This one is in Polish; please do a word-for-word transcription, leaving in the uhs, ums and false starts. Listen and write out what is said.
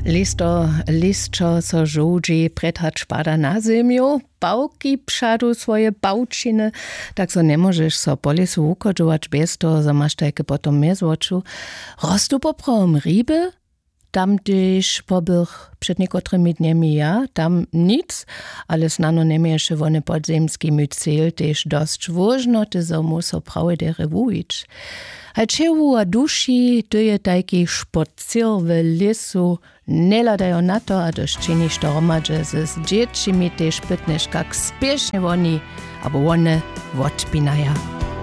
Listo, listčo so žołdzi prethać pada na ziemiu, pałki przadu swoje pałczyny, tak so nie możesz so po lesu ukodzować bez to, że masz takie potom miezwoczu. Rostu poprom ryby, tam też pobych przed niekotrymi dniami ja, tam nic, ale snano nie jeszcze wony podziemski mycel też dość ważno, ty so muso prawie dere wujić. A čevu a duši, to je taki špocir v lesu, ne ladajo na to, a dož činiš to romadže z džečimi, tež pytneš, kak spiešne oni, abo one odpinaja.